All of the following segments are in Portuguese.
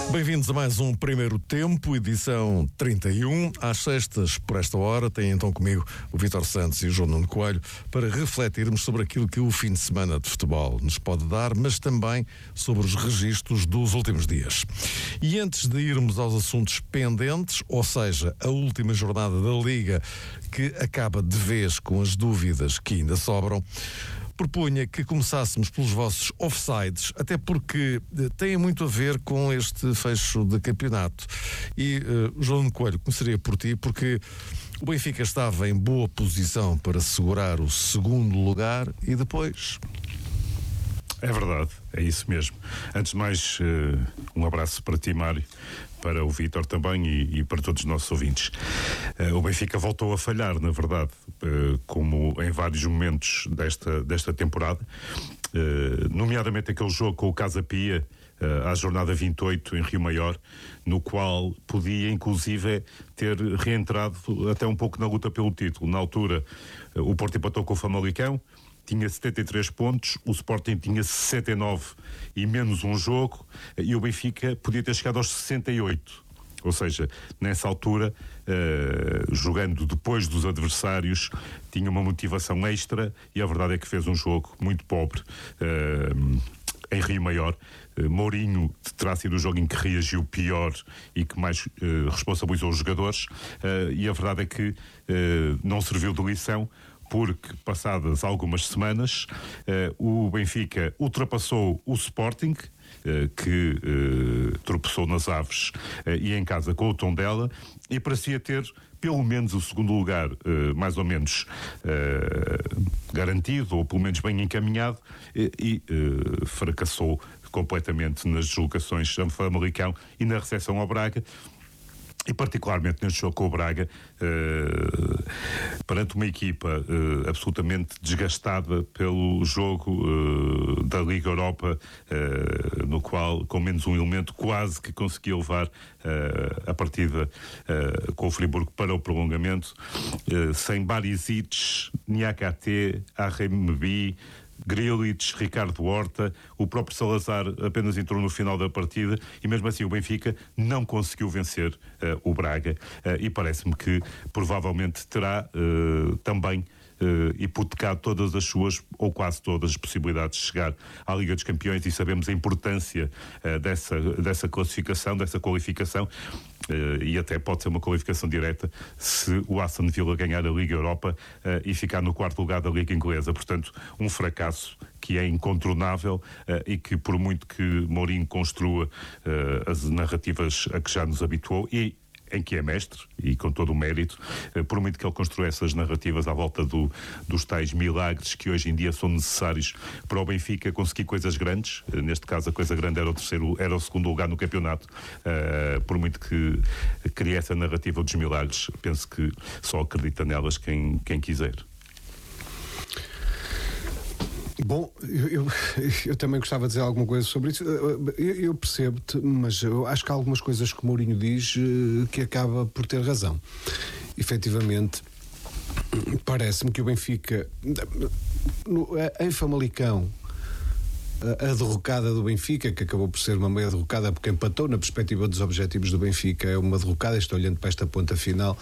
Bem-vindos a mais um Primeiro Tempo, edição 31. Às sextas, por esta hora, tem então comigo o Vítor Santos e o João Nuno Coelho para refletirmos sobre aquilo que o fim de semana de futebol nos pode dar, mas também sobre os registros dos últimos dias. E antes de irmos aos assuntos pendentes, ou seja, a última jornada da Liga, que acaba de vez com as dúvidas que ainda sobram, propunha que começássemos pelos vossos offsides, até porque têm muito a ver com este fecho de campeonato. E, João Coelho, começaria por ti, porque o Benfica estava em boa posição para segurar o segundo lugar e depois... É verdade, é isso mesmo. Antes de mais, um abraço para ti, Mário, para o Vítor também e para todos os nossos ouvintes. O Benfica voltou a falhar, na verdade, como em vários momentos desta temporada, nomeadamente aquele jogo com o Casa Pia, à jornada 28 em Rio Maior, no qual podia inclusive ter reentrado até um pouco na luta pelo título. Na altura, o Porto empatou com o Famalicão, tinha 73 pontos, o Sporting tinha 69 e menos um jogo, e o Benfica podia ter chegado aos 68. Ou seja, nessa altura, jogando depois dos adversários, tinha uma motivação extra, e a verdade é que fez um jogo muito pobre em Rio Maior. Mourinho terá sido o jogo em que reagiu pior e que mais responsabilizou os jogadores, e a verdade é que não serviu de lição, porque passadas algumas semanas o Benfica ultrapassou o Sporting, que tropeçou nas Aves e em casa com o Tondela, e parecia ter pelo menos o segundo lugar mais ou menos garantido, ou pelo menos bem encaminhado, e fracassou completamente nas deslocações a Famalicão e na recepção ao Braga. E particularmente neste jogo com o Braga, perante uma equipa absolutamente desgastada pelo jogo da Liga Europa, no qual, com menos um elemento, quase que conseguiu levar a partida com o Friburgo para o prolongamento, sem Barisic, Niakate, Arrembi, Grealish, Ricardo Horta, o próprio Salazar apenas entrou no final da partida, e mesmo assim o Benfica não conseguiu vencer o Braga, e parece-me que provavelmente terá também hipotecado todas as suas, ou quase todas as possibilidades de chegar à Liga dos Campeões, e sabemos a importância dessa classificação, dessa qualificação, e até pode ser uma qualificação direta se o Aston Villa ganhar a Liga Europa e ficar no quarto lugar da Liga Inglesa. Portanto, um fracasso que é incontornável, e que, por muito que Mourinho construa as narrativas a que já nos habituou, e em que é mestre, e com todo o mérito, por muito que ele construa essas narrativas à volta dos tais milagres que hoje em dia são necessários para o Benfica conseguir coisas grandes. Neste caso, a coisa grande era o segundo lugar no campeonato. Por muito que crie essa narrativa dos milagres, penso que só acredita nelas quem quiser. Bom, eu também gostava de dizer alguma coisa sobre isso. Eu percebo-te, mas eu acho que há algumas coisas que o Mourinho diz que acaba por ter razão. Efetivamente, parece-me que o Benfica, em Famalicão, a derrocada do Benfica, que acabou por ser uma meia derrocada porque empatou, na perspectiva dos objetivos do Benfica, é uma derrocada. Estou olhando para esta ponta final.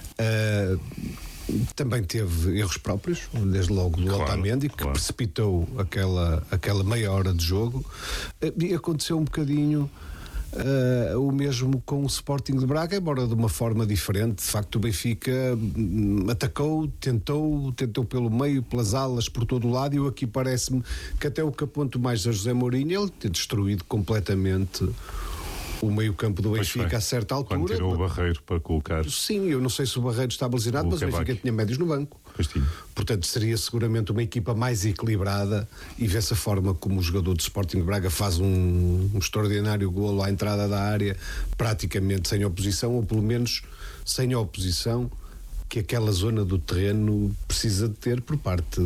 Também teve erros próprios, desde logo do Otamendi, que precipitou aquela meia hora de jogo, e aconteceu um bocadinho o mesmo com o Sporting de Braga, embora de uma forma diferente. De facto, o Benfica atacou, tentou pelo meio, pelas alas, por todo o lado, e eu aqui parece-me que até o que aponto mais a José Mourinho, ele ter destruído completamente o meio-campo do Benfica a certa altura. Quando tirou o Barreiro para colocar. Sim, eu não sei se o Barreiro está lesionado, mas o Benfica tinha médios no banco. Portanto, seria seguramente uma equipa mais equilibrada, e vê-se a forma como o jogador do Sporting de Braga faz um extraordinário golo à entrada da área, praticamente sem oposição, ou pelo menos sem a oposição que aquela zona do terreno precisa de ter por parte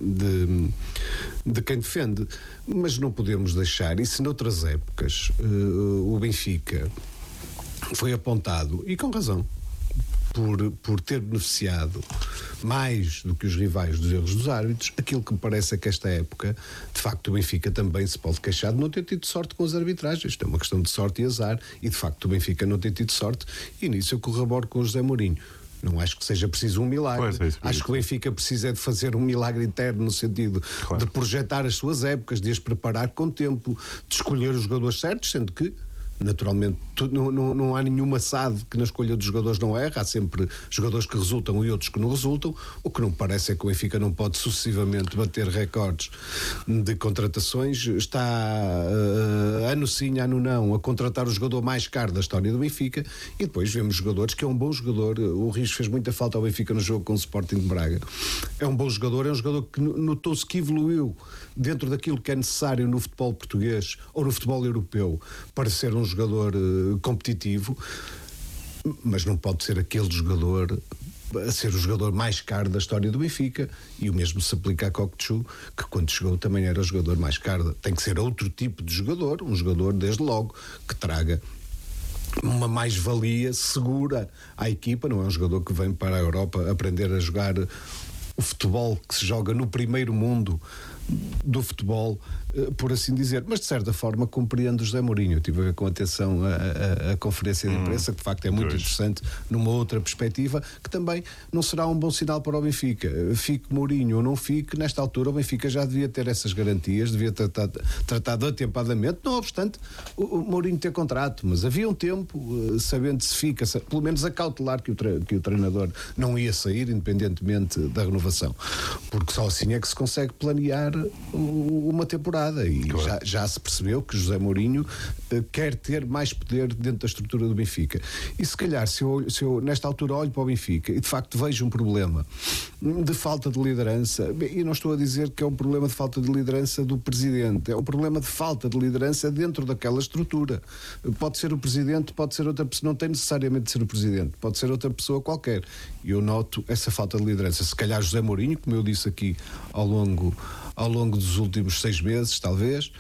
de quem defende. Mas não podemos deixar, e se noutras épocas o Benfica foi apontado, e com razão, por ter beneficiado mais do que os rivais dos erros dos árbitros. Aquilo que me parece é que esta época, de facto, o Benfica também se pode queixar de não ter tido sorte com as arbitragens. Isto é uma questão de sorte e azar, e de facto o Benfica não tem tido sorte, e nisso eu corroboro com o José Mourinho. Não acho que seja preciso um milagre. Acho que o Benfica precisa de fazer um milagre interno no sentido de projetar as suas épocas, de as preparar com tempo, de escolher os jogadores certos, sendo que naturalmente não há nenhum assado que na escolha dos jogadores não erra, há sempre jogadores que resultam e outros que não resultam. O que não me parece é que o Benfica não pode sucessivamente bater recordes de contratações. Está ano sim, ano não, a contratar o jogador mais caro da história do Benfica, e depois vemos jogadores que é um bom jogador. O Rios fez muita falta ao Benfica no jogo com o Sporting de Braga. É um bom jogador, é um jogador que notou-se que evoluiu dentro daquilo que é necessário no futebol português ou no futebol europeu para ser um jogador competitivo, mas não pode ser aquele jogador a ser o jogador mais caro da história do Benfica, e o mesmo se aplica a Cockchu, que quando chegou também era o jogador mais caro. Tem que ser outro tipo de jogador, um jogador desde logo que traga uma mais-valia segura à equipa. Não é um jogador que vem para a Europa aprender a jogar o futebol que se joga no primeiro mundo do futebol, por assim dizer. Mas de certa forma compreendo o José Mourinho. Eu estive a ver com atenção a conferência de imprensa, que de facto é muito interessante numa outra perspectiva, que também não será um bom sinal para o Benfica. Fique Mourinho ou não fique, nesta altura o Benfica já devia ter essas garantias, devia tratado atempadamente, não obstante o Mourinho ter contrato, mas havia um tempo, sabendo se fica, pelo menos a cautelar que o treinador não ia sair, independentemente da renovação, porque só assim é que se consegue planear uma temporada, e já se percebeu que José Mourinho quer ter mais poder dentro da estrutura do Benfica. E se calhar, se eu nesta altura olho para o Benfica e de facto vejo um problema de falta de liderança, e não estou a dizer que é um problema de falta de liderança do presidente, é um problema de falta de liderança dentro daquela estrutura. Pode ser o presidente, pode ser outra pessoa, não tem necessariamente de ser o presidente, pode ser outra pessoa qualquer, e eu noto essa falta de liderança. Se calhar José Mourinho, como eu disse aqui ao longo dos últimos 6 meses, talvez,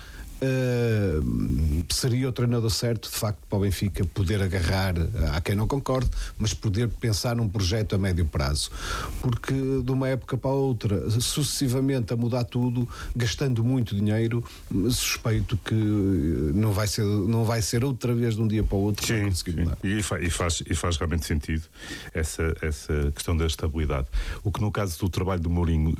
seria o treinador certo, de facto, para o Benfica poder agarrar, há quem não concorde, mas poder pensar num projeto a médio prazo, porque de uma época para a outra, sucessivamente a mudar tudo, gastando muito dinheiro, suspeito que não vai ser outra vez de um dia para o outro. Sim, e faz realmente sentido essa questão da estabilidade. O que no caso do trabalho do Mourinho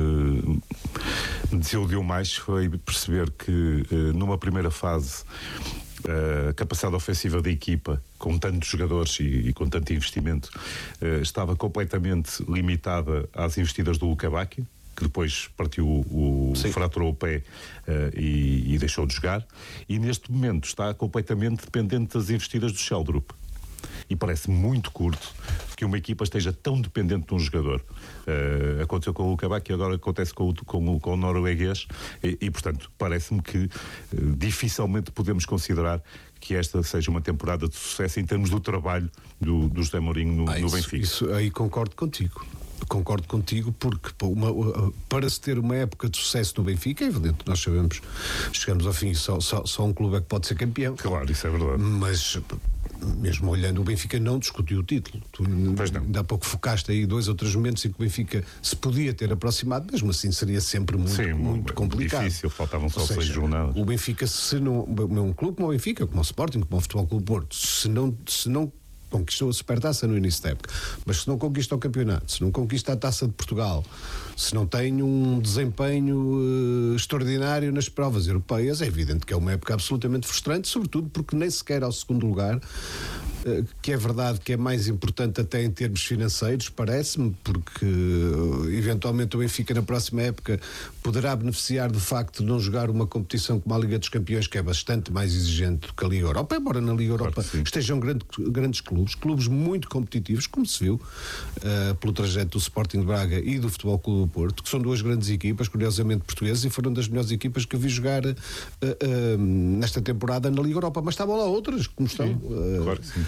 me desiludiu mais foi perceber que numa primeira fase a capacidade ofensiva da equipa, com tantos jogadores e com tanto investimento, estava completamente limitada às investidas do Luka Bacchio, que depois partiu fraturou o pé e deixou de jogar, e neste momento está completamente dependente das investidas do Sheldrup. E parece muito curto que uma equipa esteja tão dependente de um jogador. Aconteceu com o Luka Bacchio, agora acontece com o norueguês, e portanto parece-me que dificilmente podemos considerar que esta seja uma temporada de sucesso em termos do trabalho do José Mourinho no Benfica. Isso aí concordo contigo, porque para se ter uma época de sucesso no Benfica, é evidente, nós sabemos, chegamos ao fim, só um clube é que pode ser campeão. Claro, isso é verdade. Mas mesmo olhando, o Benfica não discutiu o título. Tu ainda há pouco focaste aí 2 ou 3 momentos em que o Benfica se podia ter aproximado, mesmo assim seria sempre muito complicado. Difícil, faltavam só 6 jornadas. O Benfica, se não, um clube como o Benfica, como o Sporting, como o Futebol Clube Porto, se não conquistou a Supertaça no início da época, mas se não conquista o campeonato, se não conquista a Taça de Portugal, se não tem um desempenho extraordinário nas provas europeias, é evidente que é uma época absolutamente frustrante, sobretudo porque nem sequer ao segundo lugar, que é verdade que é mais importante até em termos financeiros, parece-me, porque eventualmente o Benfica na próxima época poderá beneficiar do facto de não jogar uma competição como a Liga dos Campeões, que é bastante mais exigente do que a Liga Europa, embora na Liga Europa estejam grandes clubes muito competitivos, como se viu pelo trajeto do Sporting de Braga e do Futebol Clube do Porto, que são 2 grandes equipas, curiosamente portuguesas, e foram das melhores equipas que eu vi jogar nesta temporada na Liga Europa, mas estavam lá outras, como estão. Claro que sim.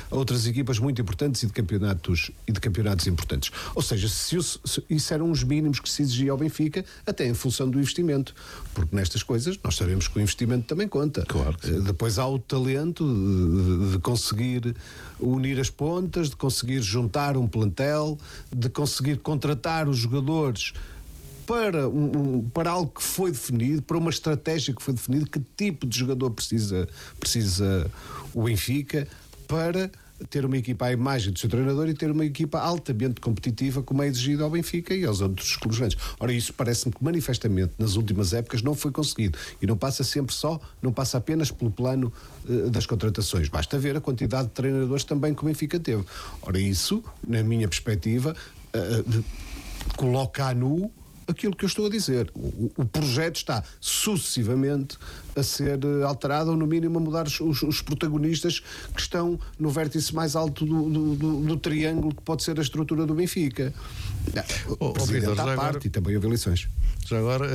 a outras equipas muito importantes e de campeonatos importantes. Ou seja, se isso eram os mínimos que se exigia ao Benfica, até em função do investimento, porque nestas coisas nós sabemos que o investimento também conta. Claro que sim. Depois há o talento de conseguir unir as pontas, de conseguir juntar um plantel, de conseguir contratar os jogadores para algo que foi definido, para uma estratégia que foi definida, que tipo de jogador precisa o Benfica para ter uma equipa à imagem do seu treinador e ter uma equipa altamente competitiva, como é exigido ao Benfica e aos outros clubes grandes. Ora, isso parece-me que manifestamente nas últimas épocas não foi conseguido, e não passa apenas pelo plano das contratações, basta ver a quantidade de treinadores também que o Benfica teve. Ora, isso, na minha perspectiva, coloca a nu aquilo que eu estou a dizer. O projeto está sucessivamente a ser alterado, ou no mínimo a mudar os protagonistas que estão no vértice mais alto do triângulo que pode ser a estrutura do Benfica. O presidente à parte, e também houve eleições. Já agora